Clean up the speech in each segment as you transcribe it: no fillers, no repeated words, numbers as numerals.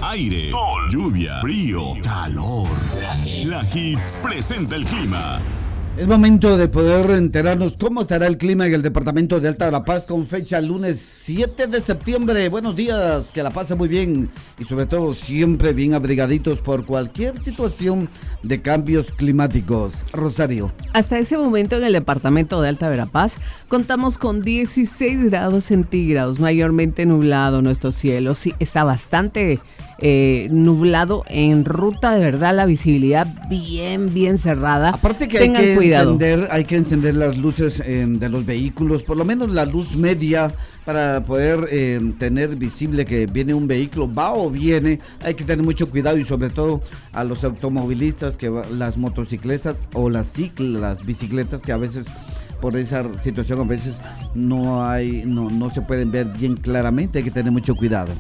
aire, sol, lluvia, frío, calor. La Hits presenta el clima. Es momento de poder enterarnos cómo estará el clima en el departamento de Alta Verapaz con fecha lunes 7 de septiembre. Buenos días, que la pase muy bien y sobre todo siempre bien abrigaditos por cualquier situación de cambios climáticos. Rosario. Hasta ese momento en el departamento de Alta Verapaz contamos con 16 grados centígrados, mayormente nublado nuestro cielo. Sí, está bastante nublado en ruta, de verdad la visibilidad bien cerrada. Aparte que tengan cuidado. Hay que encender las luces de los vehículos, por lo menos la luz media, para poder tener visible que viene un vehículo, va o viene. Hay que tener mucho cuidado y sobre todo a los automovilistas, las motocicletas o las bicicletas que a veces por esa situación a veces no se pueden ver bien claramente. Hay que tener mucho cuidado.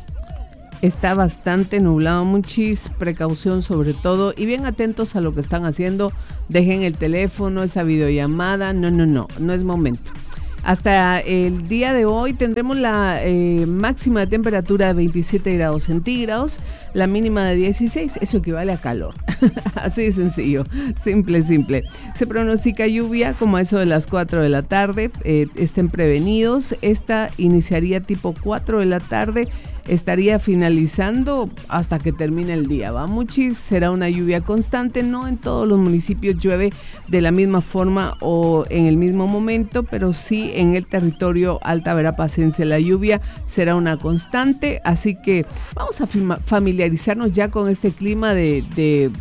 Está bastante nublado, muchis precaución sobre todo y bien atentos a lo que están haciendo. Dejen el teléfono, esa videollamada, no es momento. Hasta el día de hoy tendremos la máxima de temperatura de 27 grados centígrados, la mínima de 16, eso equivale a calor. Así de sencillo, simple. Se pronostica lluvia como a eso de las 4 de la tarde, estén prevenidos. Esta iniciaría tipo 4 de la tarde, estaría finalizando hasta que termine el día. Muchis, será una lluvia constante, no en todos los municipios llueve de la misma forma o en el mismo momento, pero sí en el territorio alta verapacense la lluvia será una constante, así que vamos a familiarizarnos ya con este clima de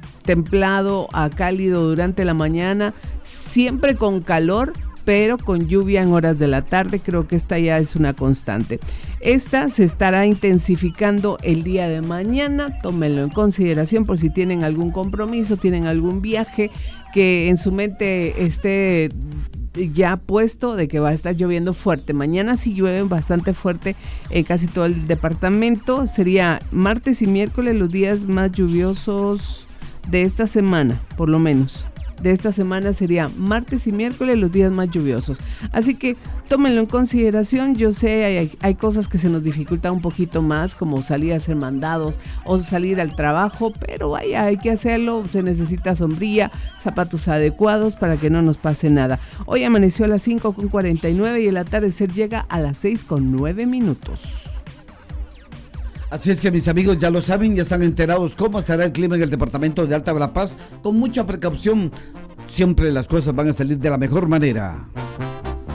templado a cálido durante la mañana, siempre con calor, pero con lluvia en horas de la tarde. Creo que esta ya es una constante. Esta se estará intensificando el día de mañana, tómenlo en consideración por si tienen algún compromiso, tienen algún viaje que en su mente esté ya puesto de que va a estar lloviendo fuerte. Mañana sí llueve bastante fuerte en casi todo el departamento. Sería martes y miércoles los días más lluviosos de esta semana, por lo menos. De esta semana sería martes y miércoles los días más lluviosos. Así que tómenlo en consideración. Yo sé, hay cosas que se nos dificultan un poquito más, como salir a hacer mandados o salir al trabajo, pero vaya, hay que hacerlo. Se necesita sombrilla, zapatos adecuados para que no nos pase nada. Hoy amaneció a las 5:49 y el atardecer llega a las 6:09. Así es que mis amigos ya lo saben, ya están enterados cómo estará el clima en el departamento de Alta Verapaz. Con mucha precaución, siempre las cosas van a salir de la mejor manera.